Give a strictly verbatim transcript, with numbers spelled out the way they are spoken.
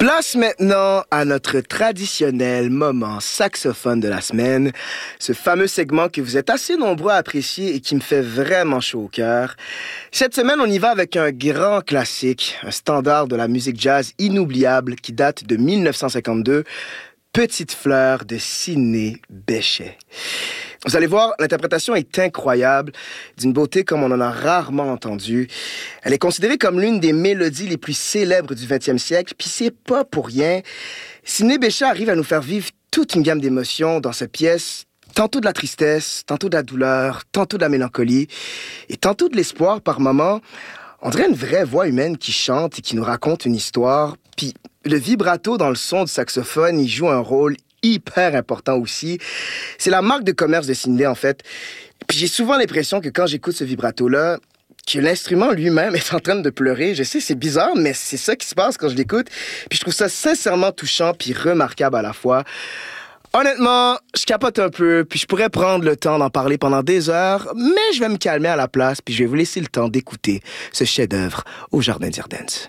Place maintenant à notre traditionnel moment saxophone de la semaine, ce fameux segment que vous êtes assez nombreux à apprécier et qui me fait vraiment chaud au cœur. Cette semaine, on y va avec un grand classique, un standard de la musique jazz inoubliable qui date de dix-neuf cent cinquante-deux, Petite fleur de Sidney Bechet. Vous allez voir, l'interprétation est incroyable, d'une beauté comme on en a rarement entendu. Elle est considérée comme l'une des mélodies les plus célèbres du vingtième siècle, puis c'est pas pour rien. Sidney Bechet arrive à nous faire vivre toute une gamme d'émotions dans cette pièce, tantôt de la tristesse, tantôt de la douleur, tantôt de la mélancolie, et tantôt de l'espoir par moments. On dirait une vraie voix humaine qui chante et qui nous raconte une histoire, puis le vibrato dans le son du saxophone, il joue un rôle hyper important aussi. C'est la marque de commerce de Sidney, en fait. Puis j'ai souvent l'impression que quand j'écoute ce vibrato-là, que l'instrument lui-même est en train de pleurer. Je sais, c'est bizarre, mais c'est ça qui se passe quand je l'écoute. Puis je trouve ça sincèrement touchant puis remarquable à la fois. Honnêtement, je capote un peu, puis je pourrais prendre le temps d'en parler pendant des heures, mais je vais me calmer à la place, puis je vais vous laisser le temps d'écouter ce chef-d'œuvre au Jardin d'Irden's.